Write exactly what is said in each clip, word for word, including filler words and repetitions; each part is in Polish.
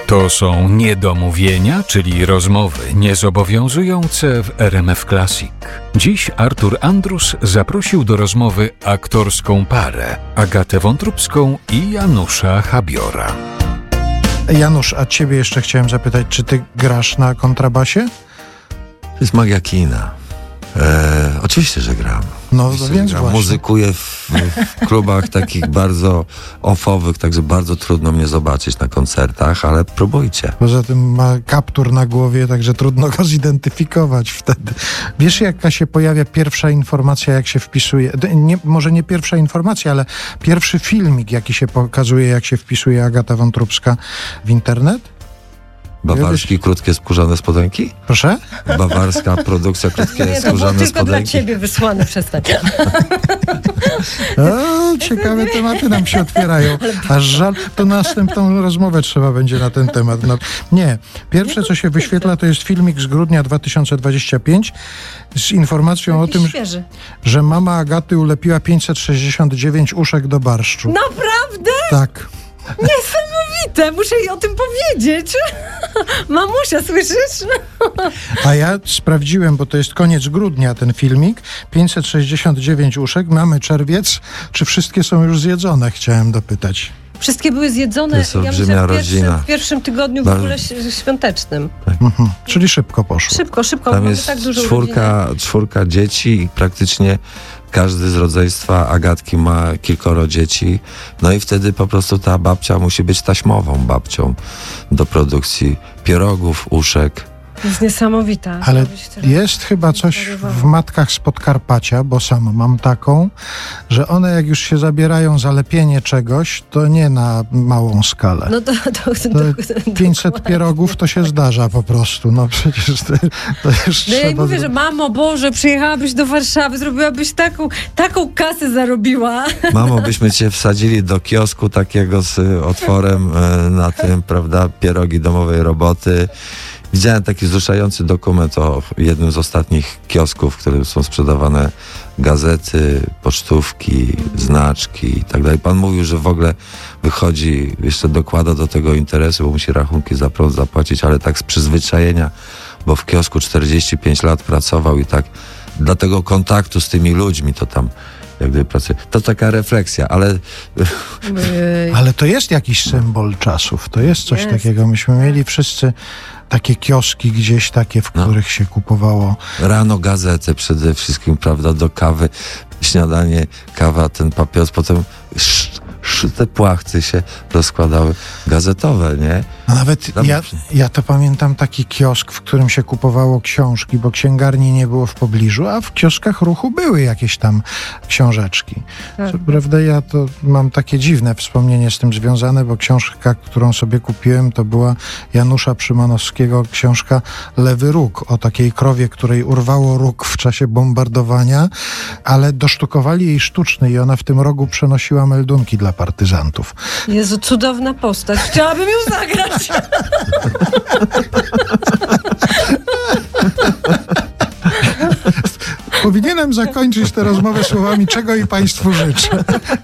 To są niedomówienia, czyli rozmowy niezobowiązujące w R M F Classic. Dziś Artur Andrus zaprosił do rozmowy aktorską parę Agatę Wątróbską i Janusza Habiora. Janusz, a ciebie jeszcze chciałem zapytać, czy ty grasz na kontrabasie? To jest magia kina. E, oczywiście, że gram. No oczywiście, więc gram. właśnie. Muzykuję w, w klubach takich bardzo offowych, także bardzo trudno mnie zobaczyć na koncertach, ale próbujcie. Poza tym ma kaptur na głowie, także trudno go zidentyfikować wtedy. Wiesz, jaka się pojawia pierwsza informacja, jak się wpisuje, nie, może nie pierwsza informacja, ale pierwszy filmik, jaki się pokazuje, jak się wpisuje Agata Wątróbska w internet? Bawarskie krótkie skórzane spodenki? Proszę? Bawarska produkcja krótkie Nie, to było skórzane tylko dla spodenki. ciebie wysłane, przestań. O, ciekawe tematy nam się otwierają. Aż żal, to następną rozmowę trzeba będzie na ten temat. No, nie. Pierwsze, co się wyświetla, to jest filmik z grudnia dwa tysiące dwudziestego piątego z informacją o tym, Świeży. że mama Agaty ulepiła pięćset sześćdziesiąt dziewięć uszek do barszczu. Naprawdę? Tak. Niesamowite, muszę jej o tym powiedzieć. Mamusia, słyszysz? A ja sprawdziłem, bo to jest koniec grudnia ten filmik. pięćset sześćdziesiąt dziewięć uszek, mamy czerwiec. Czy wszystkie są już zjedzone? Chciałem dopytać. Wszystkie były zjedzone, To jest ja myślę, olbrzymia w pierwszym, rodzina. w pierwszym tygodniu w Bardzo- ogóle ś- świątecznym. Mhm. Czyli szybko poszło. Szybko, szybko, Tam mamy jest tak dużo czwórka, czwórka dzieci i praktycznie każdy z rodzeństwa Agatki ma kilkoro dzieci. No i wtedy po prostu ta babcia musi być taśmową babcią do produkcji pierogów, uszek. To jest niesamowita. Ale To byś teraz jest chyba coś zarywała. w matkach z Podkarpacia, bo sam mam taką, że one jak już się zabierają za lepienie czegoś, to nie na małą skalę. No to, to, to, To pięćset pierogów to się zdarza po prostu. No przecież to, to już No ja jej trzeba mówię, zro- że mamo Boże, przyjechałabyś do Warszawy, zrobiłabyś taką, taką kasę zarobiła. Mamo, byśmy cię wsadzili do kiosku takiego z y, otworem y, na tym, prawda, pierogi domowej roboty. Widziałem taki wzruszający dokument o jednym z ostatnich kiosków, w którym są sprzedawane gazety, pocztówki, znaczki i tak dalej. Pan mówił, że w ogóle wychodzi, jeszcze dokłada do tego interesu, bo musi rachunki za prąd zapłacić, ale tak z przyzwyczajenia, bo w kiosku czterdzieści pięć lat pracował i tak dla tego kontaktu z tymi ludźmi to tam jak gdyby pracuje. To taka refleksja, ale Ale to jest jakiś symbol czasów. To jest coś Jest. takiego. Myśmy mieli wszyscy takie kioski gdzieś takie, w No. których się kupowało. rano gazetę przede wszystkim, prawda, do kawy, śniadanie, kawa, ten papieros, potem sz, sz, te płachty się rozkładały, gazetowe, nie? A nawet Tam- ja, ja to pamiętam taki kiosk, w którym się kupowało książki, bo księgarni nie było w pobliżu, a w kioskach ruchu były jakieś tam książeczki. Tak. Co prawda ja to mam takie dziwne wspomnienie z tym związane, bo książka, którą sobie kupiłem, to była Janusza Przymanowskiego książka Lewy Róg, o takiej krowie, której urwało róg w czasie bombardowania, ale dosztukowali jej sztuczny i ona w tym rogu przenosiła meldunki dla partyzantów. Jezu, cudowna postać. Chciałabym ją zagrać. Powinienem zakończyć tę rozmowę słowami, czego i Państwu życzę.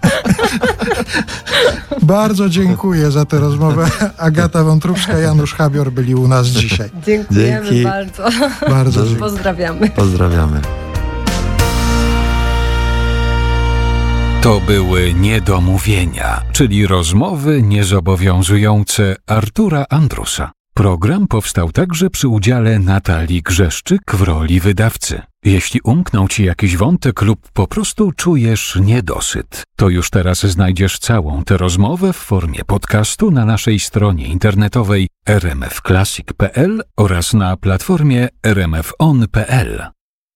Bardzo dziękuję za tę rozmowę. Agata Wątróbska, Janusz Habior byli u nas dzisiaj. Dziękujemy Dzięki. bardzo. Bardzo dziękuję. Pozdrawiamy. Pozdrawiamy. To były niedomówienia, czyli rozmowy niezobowiązujące Artura Andrusa. Program powstał także przy udziale Natalii Grzeszczyk w roli wydawcy. Jeśli umknął ci jakiś wątek lub po prostu czujesz niedosyt, to już teraz znajdziesz całą tę rozmowę w formie podcastu na naszej stronie internetowej r m f classic kropka p l oraz na platformie r m f on kropka p l.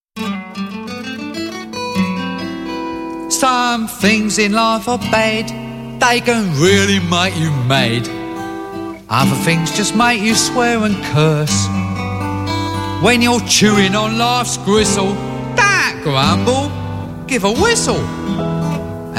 Some things in life are bad, they can really make you mad. Other things just make you swear and curse. When you're chewing on life's gristle, don't grumble, give a whistle.